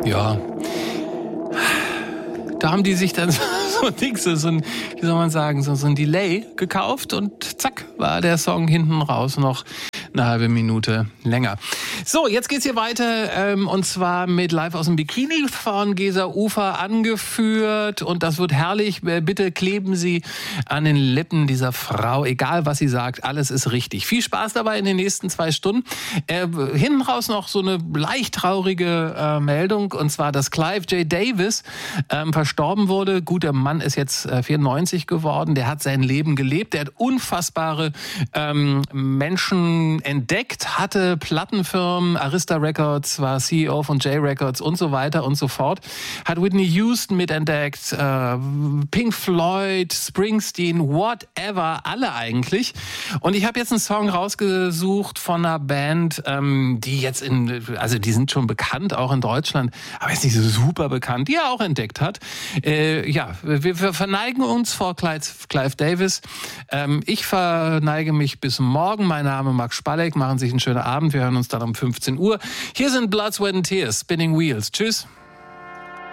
Ja. Da haben die sich dann so ein, wie soll man sagen, so ein Delay gekauft und zack, war der Song hinten raus noch eine halbe Minute länger. So, jetzt geht's hier weiter und zwar mit Live aus dem Bikini von Gesa Ufer angeführt und das wird herrlich. Bitte kleben Sie an den Lippen dieser Frau, egal was sie sagt, alles ist richtig. Viel Spaß dabei in den nächsten 2 Stunden. Hinten raus noch so eine leicht traurige Meldung und zwar, dass Clive J. Davis verstorben wurde. Gut, der Mann ist jetzt 94 geworden, der hat sein Leben gelebt, der hat unfassbare Menschen entdeckt, hatte Plattenfirmen, Arista Records, war CEO von J Records und so weiter und so fort. Hat Whitney Houston mitentdeckt, Pink Floyd, Springsteen, whatever, alle eigentlich. Und ich habe jetzt einen Song rausgesucht von einer Band, die jetzt die sind schon bekannt, auch in Deutschland, aber jetzt nicht so super bekannt, die er auch entdeckt hat. Wir verneigen uns vor Clive Davis. Ich verneige mich bis morgen. Mein Name ist Max Spalleck. Machen Sie sich einen schönen Abend. Wir hören uns dann um 15 Uhr. Hier sind Blood, Sweat and Tears, Spinning Wheels. Tschüss.